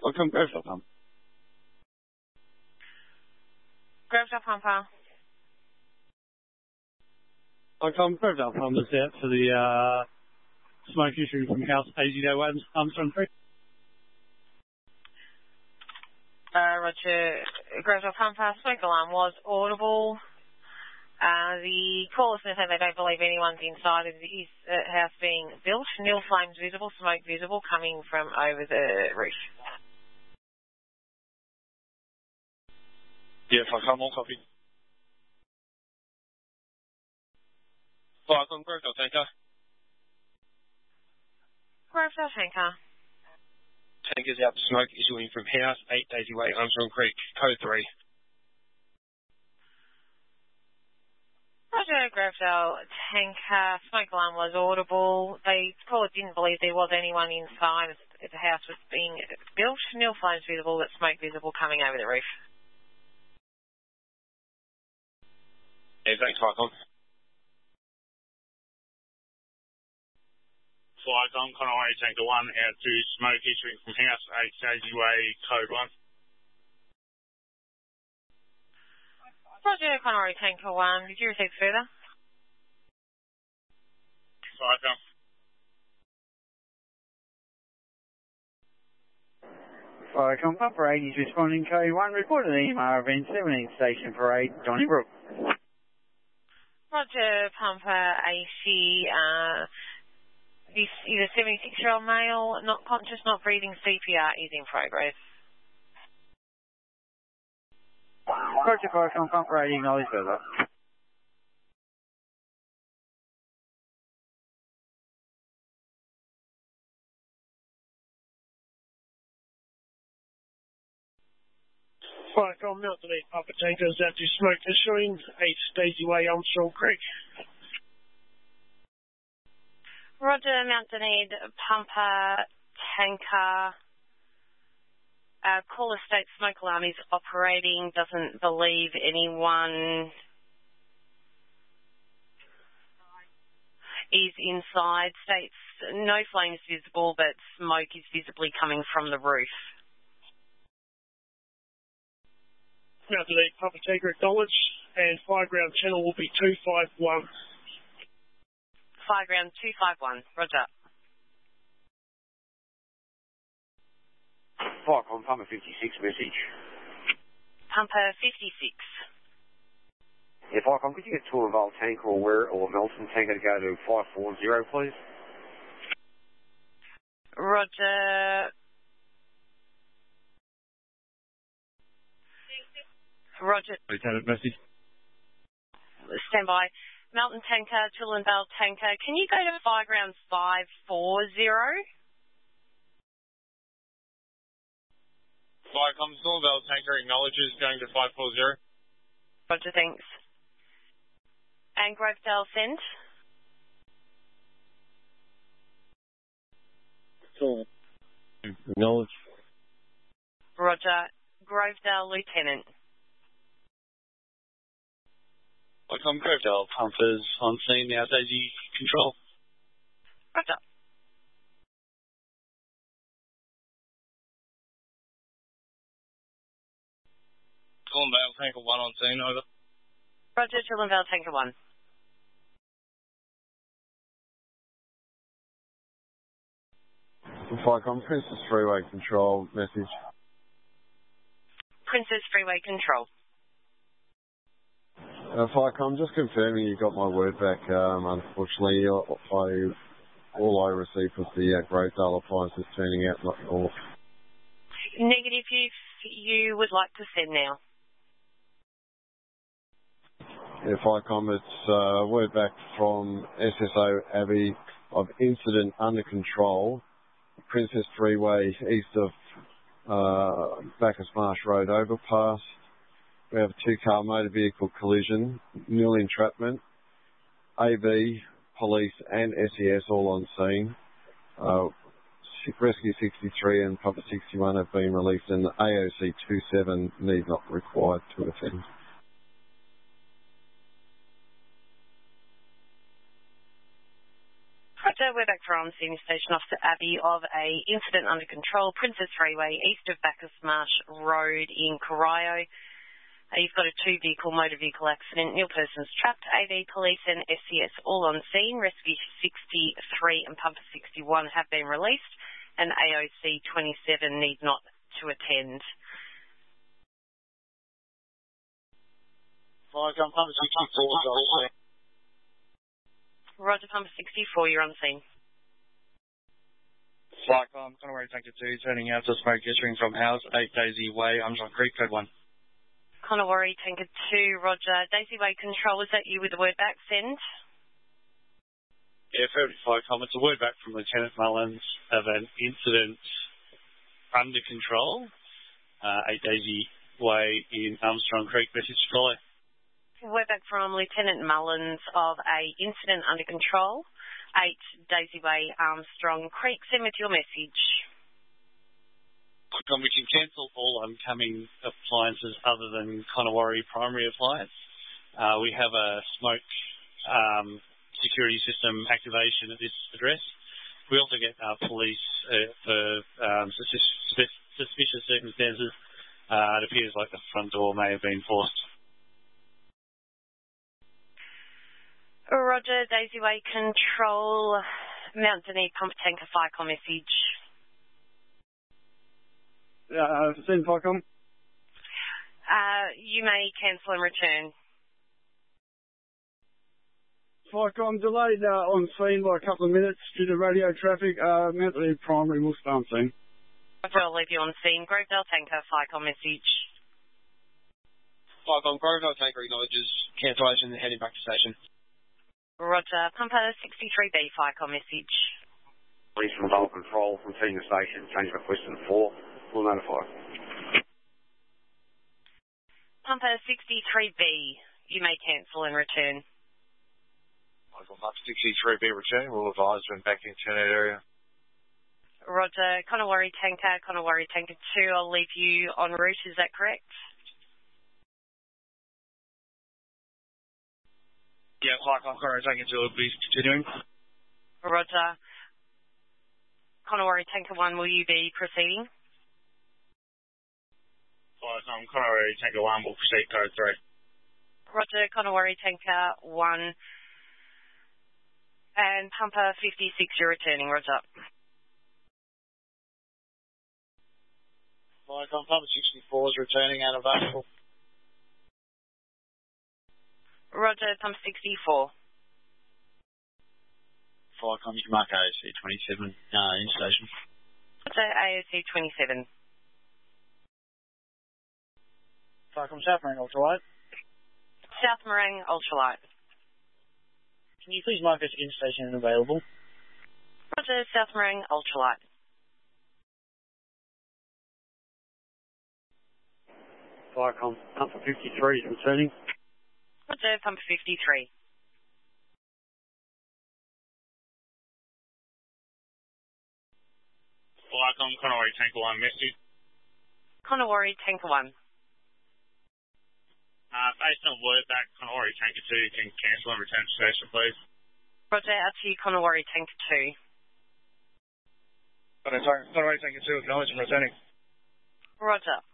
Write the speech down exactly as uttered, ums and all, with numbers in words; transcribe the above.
Welcome, Gravesdale Pump. Gravesdale Pumper. Welcome, Gravesdale Pump is out for the uh, smoke issue from house A Z oh one Armstrong Creek. Uh, Roger, Gravesdale Pumper, smoke alarm was audible. Uh, the caller says they don't believe anyone's inside of the uh, house being built. Nil flames visible, smoke visible coming from over the roof. Yeah, if I come on, copy. Welcome, Gravesdale Tanker. Gravesdale Tanker. Tankers out to smoke issuing from house eight Daisy Way, Armstrong Creek, code three. Roger, Gravesdale Tanker, smoke alarm was audible. They caller didn't believe there was anyone inside as the house was being built. Nil flames visible, but smoke visible coming over the roof. Yeah, thanks, Vicom. Vicom, Conway Tanker one, out to smoke issuing from house eight Daisy Way, code one. Roger, Connery Tanker one. Did you receive further? Vicom. Welcome, Pump Parade is responding code one. Reported an E M R event seventeen Station Parade, Donnybrook. Roger, Pumper A C. Uh, this is a seventy-six-year-old male, not conscious, not breathing. C P R is in progress. Roger, Welcome, Pump Parade, acknowledge further. Vicom, Mountain eight Papa Tankers out to smoke issuing eight Daisy Way, Armstrong Creek. Roger, Mountain Ed, Pumper, Tanker. Uh, caller states smoke alarm is operating, doesn't believe anyone is inside, states no flames visible, but smoke is visibly coming from the roof. Mountain eight Papa Tanker acknowledged, and fire ground channel will be two five one. Fire ground two five one, roger. Vicom, Pumper fifty-six message. Pumper fifty-six. Yeah, Vicom, could you get to a Vol Tanker or where or Melton Tanker to go to five four zero, please? Roger. Roger. Lieutenant message. Stand by. Melton Tanker, Chillenvale Tanker. Can you go to fire ground five four zero? Vicom, Chillenvale Tanker acknowledges going to five four zero. Roger, thanks. And Gravesdale send? Cool. Acknowledge. Roger. Gravesdale Lieutenant. Vicom, Gravesdale Pumpers on scene now, Daisy Control. Roger. Chillenvale Tanker one on scene, over. Roger, Chillenvale Tanker one. Vicom, Princess Freeway Control message. Princess Freeway Control. Uh, Vicom, just confirming you got my word back. Um, unfortunately, I, I, all I received was the uh, Gravesdale appliances turning out not off. Negative if you would like to send now. Yeah, Vicom, it's uh, word back from S S O Abbey of incident under control. Princess Freeway east of uh, Bacchus Marsh Road overpass. We have a two-car motor vehicle collision, nil entrapment. A B, police and S E S all on scene. Uh, Rescue sixty-three and Pumper sixty-one have been released and A O C twenty-seven need not required to attend. Roger, we're back from Senior Station Officer Abby of a incident under control, Princess Freeway, east of Bacchus Marsh Road in Corio. Uh, you've got a two-vehicle motor vehicle accident. Nil persons trapped. A V Police and S C S all on scene. Rescue sixty-three and Pumper sixty-one have been released, and A O C twenty-seven need not to attend. Viacom Pumper sixty-four. Roger, Pumper sixty-four, you're on scene. Viacom, Conawari Tanker two, turning out to smoke issuing from House, eight Daisy Way, Armstrong Creek, code one. Conawari Tanker two, Roger. Daisy Way Control, is that you with the word back? Send. Yeah, Viacom, it's a word back from Lieutenant Mullins of an incident under control, uh, eight Daisy Way in Armstrong Creek, message to follow. We're back from Lieutenant Mullins of a incident under control, eight Daisy Way, Armstrong Creek. Send with your message. We can cancel all oncoming appliances other than Conawari primary appliance. Uh, we have a smoke um, security system activation at this address. We also get uh, police uh, for um, suspicious, suspicious circumstances. Uh, it appears like the front door may have been forced. Roger, Daisy Way Control, Mount Denise Pump Tanker Viacom message. Uh, send Viacom. Uh, you may cancel and return. Viacom delayed uh, on scene by a couple of minutes due to radio traffic. Uh, Mount Denise primary will start on scene. I'll leave you on scene. Grovedale Tanker Viacom message. Viacom, Grovedale Tanker acknowledges cancellation and heading back to station. Roger, Pumper sixty-three B, Viacom message. Police from Double Control from Senior Station, change request to four, will notify. Pumper sixty-three B, you may cancel and return. Michael, Pumper sixty-three B returning, we'll advise when back into that area. Roger, Conawari Tanker, Conawari Tanker two, I'll leave you en route, is that correct? Yeah, Viacom, Conawari Tanker two will be continuing. Roger. Conawari Tanker one, will you be proceeding? Viacom, Conawari Tanker one will proceed code three. Roger, Conawari Tanker one. And Pumper fifty-six, you're returning, Roger. Viacom, Pumper sixty-four is returning and available. Roger, Pump sixty-four. Viacom, you can mark A O C twenty-seven uh, in station. Roger, A O C twenty-seven. Viacom, South Marine Ultralight. South Marine Ultralight. Can you please mark us in station and available? Roger, South Marine Ultralight. Viacom, Pumper fifty-three is returning. Roger, Pumper fifty-three. Viacom, Conawari Tanker one message. Conawari Tanker one. Uh, based on word back, Conawari Tanker two can cancel and return to station, please. Roger, out to you, Conawari Tanker two. Conawari Tanker two, acknowledge and returning. Roger.